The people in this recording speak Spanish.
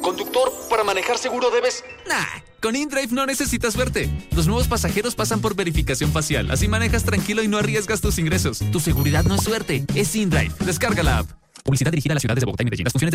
Conductor, para manejar seguro debes... Nah, con InDrive no necesitas suerte. Los nuevos pasajeros pasan por verificación facial. Así manejas tranquilo y no arriesgas tus ingresos. Tu seguridad no es suerte, es InDrive. Descarga la app. Publicidad dirigida a las ciudades de Bogotá y Medellín. Las funciones